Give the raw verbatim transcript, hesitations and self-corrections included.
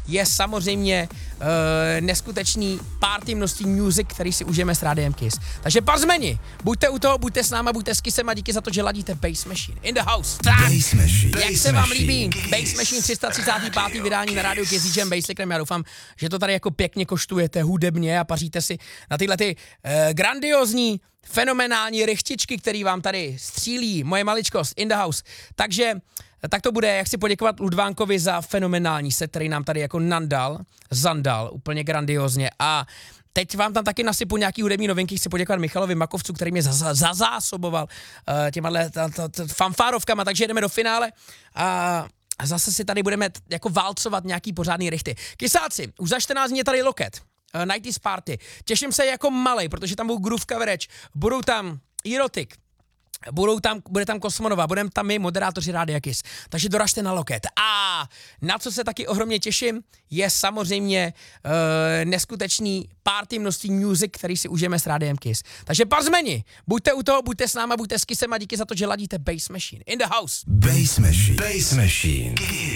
je samozřejmě uh, neskutečný party množství music, který si užijeme s Rádiem Kiss. Takže parzmeni, buďte u toho, buďte s náma, buďte s Kissem a díky za to, že ladíte Bass Machine. In the house. Bass Machine. Jak se vám líbí Bass Machine tři sta třicátý pátý vydání na rádiu Kiss dý džejem Basslickerem. Já doufám, že to tady jako pěkně koštujete hudebně a paříte si na tyhle ty uh, grandiozní, fenomenální rychtičky, který vám tady střílí moje maličkost in the house. Takže tak to bude, jak si poděkovat Ludvánkovi za fenomenální set, který nám tady jako nandal, zandal, úplně grandiozně. A teď vám tam taky nasypu nějaký hudební novinky, chci poděkovat Michalovi Makovcu, který mě zazásoboval uh, těmahle fanfárovkama, takže jdeme do finále a zase si tady budeme t- jako válcovat nějaký pořádný rychty. Kysáci, už za čtrnáct dní je tady Loket, uh, nineties Party. Těším se jako malej, protože tam budou Groove Coverage, budou tam Erotic, Budou tam, bude tam Kosmonova, budeme tam my, moderátoři Rádia Kiss. Takže doražte na Loket. A na co se taky ohromně těším, je samozřejmě uh, neskutečný party množství music, který si užijeme s Rádiem Kiss. Takže parzmeni, buďte u toho, buďte s náma, buďte s Kissem a díky za to, že ladíte Bass Machine. In the house. Bass Machine. Bass Machine.